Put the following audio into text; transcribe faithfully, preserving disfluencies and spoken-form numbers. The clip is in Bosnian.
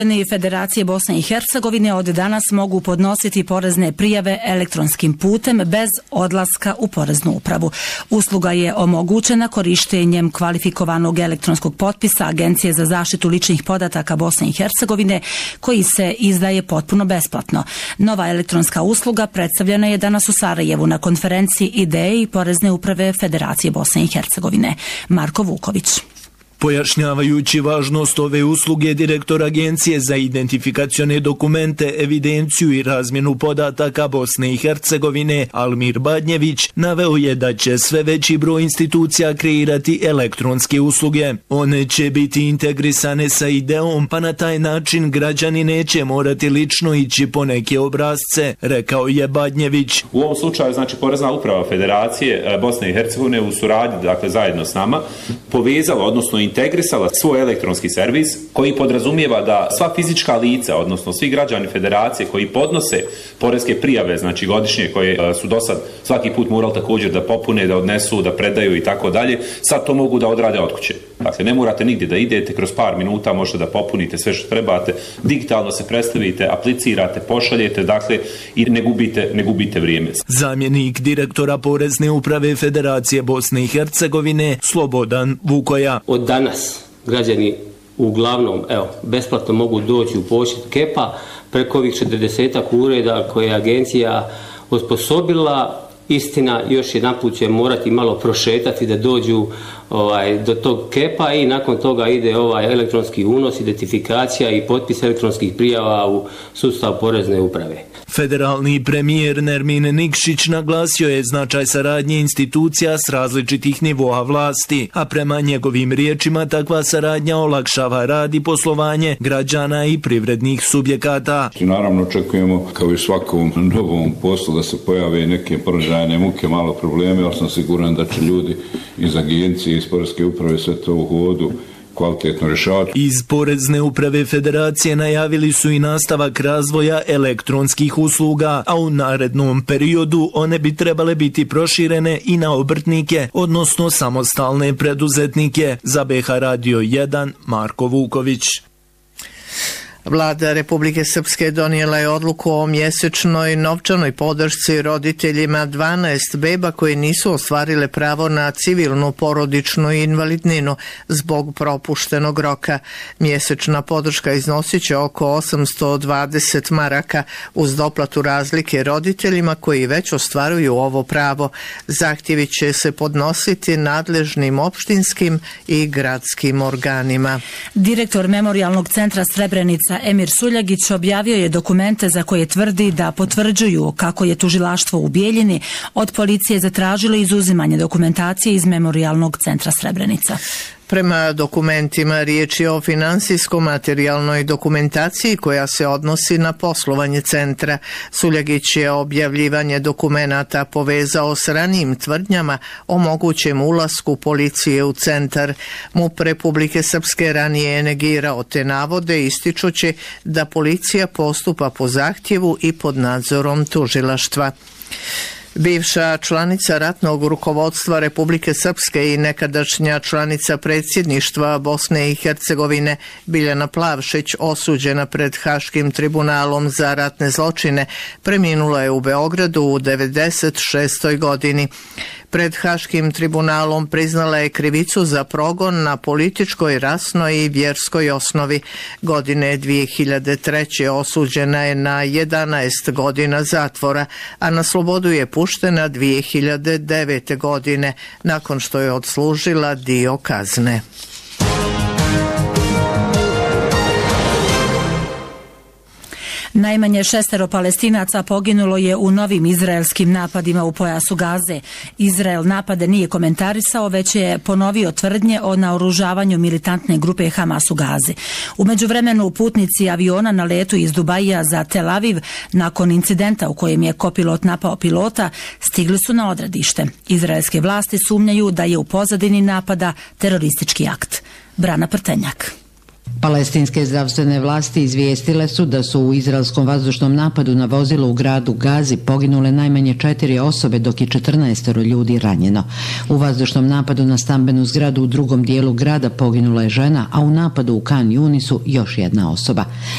Građani Federacije Bosne i Hercegovine od danas mogu podnositi porezne prijave elektronskim putem bez odlaska u poreznu upravu. Usluga je omogućena korištenjem kvalifikovanog elektronskog potpisa Agencije za zaštitu ličnih podataka Bosne i Hercegovine, koji se izdaje potpuno besplatno. Nova elektronska usluga predstavljena je danas u Sarajevu na konferenciji Ideje i porezne uprave Federacije Bosne i Hercegovine. Marko Vuković. Pojašnjavajući važnost ove usluge, direktor Agencije za identifikacione dokumente, evidenciju i razmjenu podataka Bosne i Hercegovine, Almir Badnjević, naveo je da će sve veći broj institucija kreirati elektronske usluge. One će biti integrisane sa Ideom, pa na taj način građani neće morati lično ići po neke obrasce, rekao je Badnjević. U ovom slučaju, znači, Porezna uprava Federacije Bosne i Hercegovine u suradnji, dakle, zajedno s nama, povezala, odnosno integrisala svoj elektronski servis koji podrazumijeva da sva fizička lica, odnosno svi građani Federacije koji podnose poreske prijave, znači godišnje, koje su do sad svaki put morali također da popune, da odnesu, da predaju i tako dalje, sad to mogu da odrade od kuće. Dakle, ne morate nigdje da idete, kroz par minuta možete da popunite sve što trebate, digitalno se predstavite, aplicirate, pošaljete, dakle, i ne gubite, ne gubite vrijeme. Zamjenik direktora Porezne uprave Federacije Bosne i Hercegovine, Slobodan Vukoja. Od danas građani uglavnom, evo, besplatno mogu doći u posjed Kepa preko ovih četrdesetak ureda koje je agencija osposobila. Istina, još jedan put će morati malo prošetati da dođu ovaj, do tog Kepa i nakon toga ide ovaj elektronski unos, identifikacija i potpis elektronskih prijava u sustav porezne uprave. Federalni premijer Nermin Nikšić naglasio je značaj saradnje institucija s različitih nivoa vlasti, a prema njegovim riječima takva saradnja olakšava rad i poslovanje građana i privrednih subjekata. Naravno očekujemo kao i svakom novom poslu da se pojave neke porođajne muke, malo probleme, ali sam siguran da će ljudi iz agencije, iz Porezne uprave sve to u hodu kvalitetno rješavati. Iz Porezne uprave Federacije najavili su i nastavak razvoja elektronskih usluga, a u narednom periodu one bi trebale biti proširene i na obrtnike, odnosno samostalne preduzetnike. Za B H Radio jedan, Marko Vuković. Vlada Republike Srpske donijela je odluku o mjesečnoj novčanoj podršci roditeljima dvanaest beba koji nisu ostvarile pravo na civilnu porodičnu invalidninu zbog propuštenog roka. Mjesečna podrška iznosit će oko osamsto dvadeset maraka uz doplatu razlike roditeljima koji već ostvaruju ovo pravo. Zahtjevi će se podnositi nadležnim opštinskim i gradskim organima. Direktor Memorijalnog centra Srebrenica Emir Suljagić objavio je dokumente za koje tvrdi da potvrđuju kako je tužilaštvo u Bijeljini od policije zatražilo izuzimanje dokumentacije iz Memorijalnog centra Srebrenica. Prema dokumentima riječ je o finansijsko-materijalnoj dokumentaciji koja se odnosi na poslovanje centra. Suljagić je objavljivanje dokumenata povezao s ranijim tvrdnjama o mogućem ulasku policije u centar. MUP Republike Srpske ranije je negirao te navode, ističući da policija postupa po zahtjevu i pod nadzorom tužilaštva. Bivša članica ratnog rukovodstva Republike Srpske i nekadašnja članica predsjedništva Bosne i Hercegovine Biljana Plavšić, osuđena pred Haškim tribunalom za ratne zločine, preminula je u Beogradu u devedeset šestoj godini. Pred Haškim tribunalom priznala je krivicu za progon na političkoj, rasnoj i vjerskoj osnovi. Godine dvije hiljade treće. osuđena je na jedanaest godina zatvora, a na slobodu je puštena dvije hiljade devete. godine, nakon što je odslužila dio kazne. Najmanje šestero Palestinaca poginulo je u novim izraelskim napadima u pojasu Gaze. Izrael napade nije komentarisao, već je ponovio tvrdnje o naoružavanju militantne grupe Hamas u Gazi. U međuvremenu putnici aviona na letu iz Dubaija za Tel Aviv nakon incidenta u kojem je kopilot napao pilota stigli su na odredište. Izraelske vlasti sumnjaju da je u pozadini napada teroristički akt. Brana Prtenjak. Palestinske zdravstvene vlasti izvijestile su da su u izraelskom vazdušnom napadu na vozilo u gradu Gazi poginule najmanje četiri osobe, dok je četrnaestoro ljudi ranjeno. U vazdušnom napadu na stambenu zgradu u drugom dijelu grada poginula je žena, a u napadu u Kan Junisu još jedna osoba.